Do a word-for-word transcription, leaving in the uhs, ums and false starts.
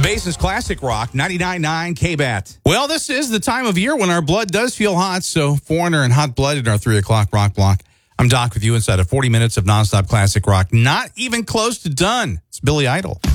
Basin's Classic Rock, ninety-nine point nine K B A T. Well, this is the time of year when our blood does feel hot, so Foreigner and Hot Blood in our three o'clock rock block. I'm Doc with you inside of forty minutes of nonstop classic rock. Not even close to done. It's Billy Idol.